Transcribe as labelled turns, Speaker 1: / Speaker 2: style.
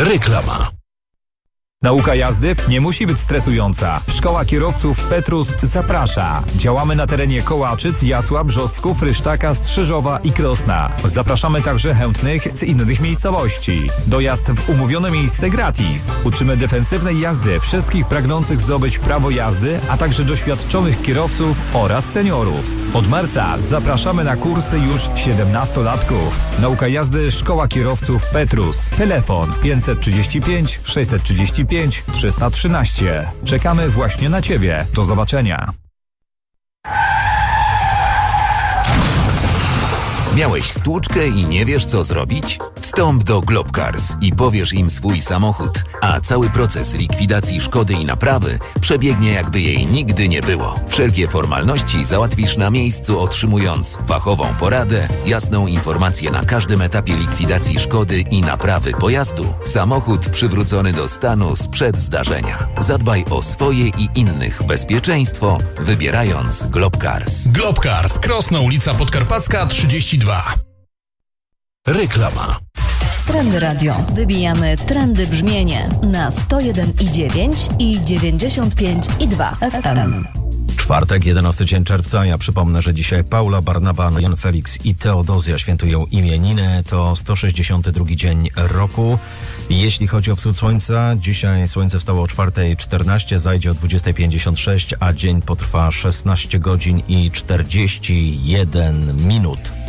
Speaker 1: Reklama.
Speaker 2: Nauka jazdy nie musi być stresująca. Szkoła Kierowców Petrus zaprasza. Działamy na terenie Kołaczyc, Jasła, Brzostków, Rysztaka, Strzyżowa i Krosna. Zapraszamy także chętnych z innych miejscowości. Dojazd w umówione miejsce gratis. Uczymy defensywnej jazdy wszystkich pragnących zdobyć prawo jazdy, a także doświadczonych kierowców oraz seniorów. Od marca zapraszamy na kursy już 17-latków. Nauka jazdy Szkoła Kierowców Petrus. Telefon 535 635 313. Czekamy właśnie na Ciebie. Do zobaczenia.
Speaker 1: Miałeś stłuczkę i nie wiesz, co zrobić? Wstąp do Globcars i powiesz im swój samochód, a cały proces likwidacji szkody i naprawy przebiegnie, jakby jej nigdy nie było. Wszelkie formalności załatwisz na miejscu, otrzymując fachową poradę, jasną informację na każdym etapie likwidacji szkody i naprawy pojazdu. Samochód przywrócony do stanu sprzed zdarzenia. Zadbaj o swoje i innych bezpieczeństwo, wybierając Globcars.
Speaker 3: Globcars, Krosno, ulica Podkarpacka 32.
Speaker 1: Reklama.
Speaker 4: Trendy Radio. Wybijamy trendy brzmienie na 101,9 i 95,2 FM.
Speaker 5: Czwartek, 11 dzień czerwca. Ja przypomnę, że dzisiaj Paula, Barnaba, Jan Felix i Teodozja świętują imieniny. To 162 dzień roku. Jeśli chodzi o wschód słońca, dzisiaj słońce wstało o 4:14, zajdzie o 20:56, a dzień potrwa 16 godzin i 41 minut.